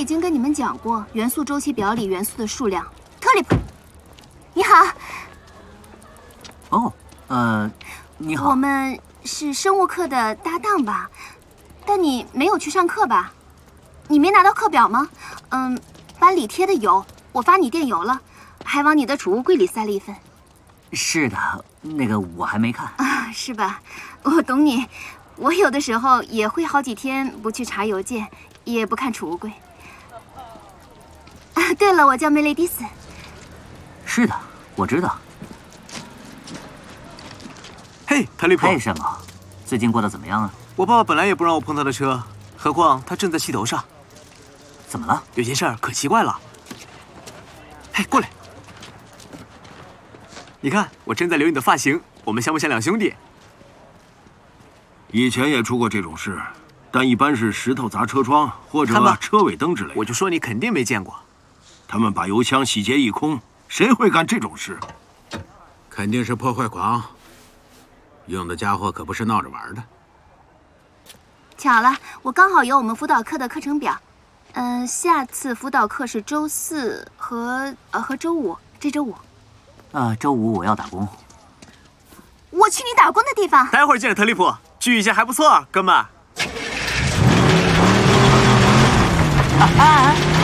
已经跟你们讲过元素周期表里元素的数量。特里普，你好。 哦，你好。 我们是生物课的搭档吧？但你没有去上课吧？你没拿到课表吗？班里贴的有，我发你电邮了，还往你的储物柜里塞了一份。 是的，那个我还没看啊，是吧？我懂你，我有的时候也会好几天不去查邮件，也不看储物柜。啊，对了，我叫梅雷迪斯。 是的，我知道。 嘿，特里普。 嘿，什么？最近过得怎么样啊？ 我爸爸本来也不让我碰他的车，何况他正在气头上。 怎么了？ 有件事儿可奇怪了。嘿，过来。你看，我正在留你的发型，我们像不像两兄弟？ 以前也出过这种事，但一般是石头砸车窗或者车尾灯之类的。 我就说你肯定没见过。 他们把油箱洗劫一空，谁会干这种事？ 肯定是破坏狂。用的家伙可不是闹着玩的。 巧了，我刚好有我们辅导课的课程表。下次辅导课是周4和周5，这周5。 周5我要打工。 我去你打工的地方。 待会儿见，特里普，聚一下还不错，哥们。 啊！